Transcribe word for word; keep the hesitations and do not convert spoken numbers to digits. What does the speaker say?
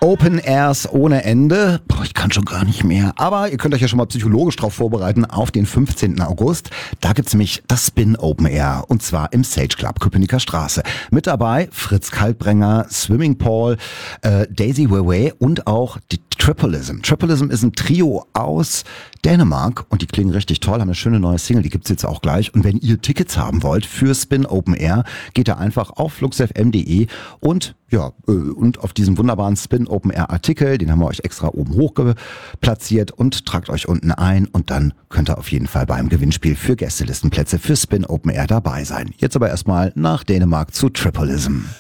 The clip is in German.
Open Airs ohne Ende. Boah, ich kann schon gar nicht mehr. Aber ihr könnt euch ja schon mal psychologisch drauf vorbereiten auf den fünfzehnten August. Da gibt's nämlich das Spin Open Air. Und zwar im Sage Club, Köpenicker Straße. Mit dabei Fritz Kaltbrenger, Swimming Paul, äh, Daisy Weiwei und auch die Tripleism. Tripleism ist ein Trio aus Dänemark und die klingen richtig toll, haben eine schöne neue Single, die gibt's jetzt auch gleich. Und wenn ihr Tickets haben wollt für Spin Open Air, geht da einfach auf fluxfm punkt de und ja, und auf diesem wunderbaren Spin Open Air Artikel, den haben wir euch extra oben hoch platziert und tragt euch unten ein und dann könnt ihr auf jeden Fall beim Gewinnspiel für Gästelistenplätze für Spin Open Air dabei sein. Jetzt aber erstmal nach Dänemark zu Tripleism.